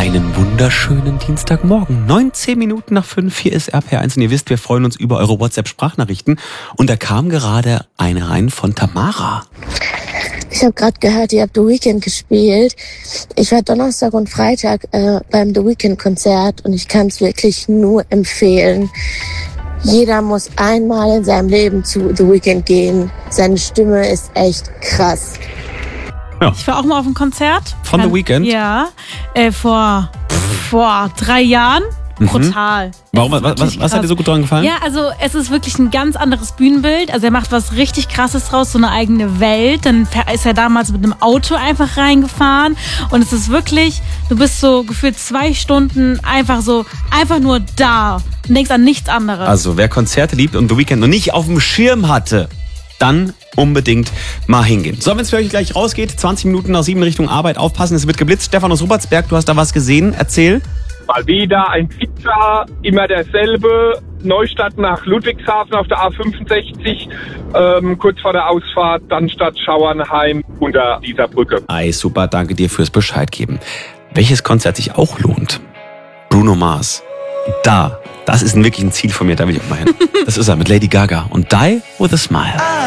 Einen wunderschönen Dienstagmorgen. 19 Minuten nach 5, hier ist RPR1 und ihr wisst, wir freuen uns über eure WhatsApp-Sprachnachrichten. Und da kam gerade eine rein von Tamara. Ich habe gerade gehört, ihr habt The Weeknd gespielt. Ich war Donnerstag und Freitag beim The Weeknd-Konzert und ich kann es wirklich nur empfehlen. Jeder muss einmal in seinem Leben zu The Weeknd gehen. Seine Stimme ist echt krass. Ja. Ich war auch mal auf einem Konzert. Von The Weeknd? Ja, vor 3 Jahren. Brutal. Warum? Was hat dir so gut daran gefallen? Ja, also es ist wirklich ein ganz anderes Bühnenbild. Also er macht was richtig Krasses draus, so eine eigene Welt. Dann ist er damals mit einem Auto einfach reingefahren. Und es ist wirklich, du bist so gefühlt 2 Stunden einfach nur da und denkst an nichts anderes. Also wer Konzerte liebt und The Weeknd noch nicht auf dem Schirm hatte, dann unbedingt mal hingehen. So, wenn es für euch gleich rausgeht, 20 Minuten nach 7 Richtung Arbeit, aufpassen, es wird geblitzt. Stefan aus Rupertsberg, du hast da was gesehen, erzähl. Mal wieder ein Pizza, immer derselbe, Neustadt nach Ludwigshafen auf der A65, kurz vor der Ausfahrt, dann Stadt Schauernheim unter dieser Brücke. Ei, super, danke dir fürs Bescheid geben. Welches Konzert sich auch lohnt? Bruno Mars. Das ist wirklich ein Ziel von mir, da will ich auch mal hin. Das ist er mit Lady Gaga und Die With a Smile.